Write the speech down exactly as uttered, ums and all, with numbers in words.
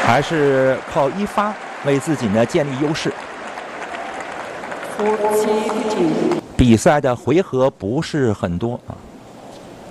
还是靠一发为自己呢建立优势。比赛的回合不是很多啊。